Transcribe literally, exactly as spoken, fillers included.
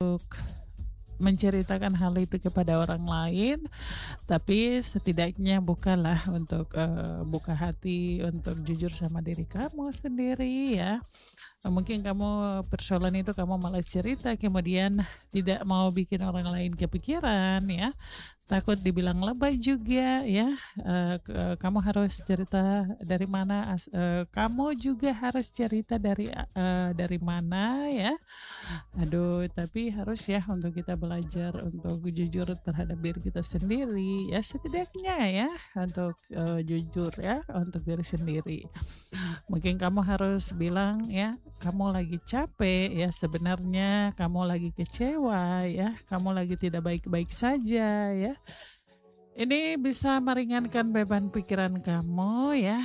menceritakan hal itu kepada orang lain, tapi setidaknya bukalah untuk, eee, buka hati untuk jujur sama diri kamu sendiri ya. Eee, mungkin kamu persoalan itu kamu malas cerita, kemudian tidak mau bikin orang lain kepikiran ya, takut dibilang lebay juga ya, eee, ke kamu harus cerita dari mana as eee, kamu juga harus cerita dari, a eee, dari mana ya. Aduh, tapi harus ya untuk kita belajar untuk jujur terhadap diri kita sendiri, ya setidaknya ya untuk, eee, jujur ya untuk diri sendiri. Mungkin kamu harus bilang ya, kamu lagi capek ya, sebenarnya kamu lagi kecewa ya, kamu lagi tidak baik-baik saja ya. Ini bisa meringankan beban pikiran kamu ya.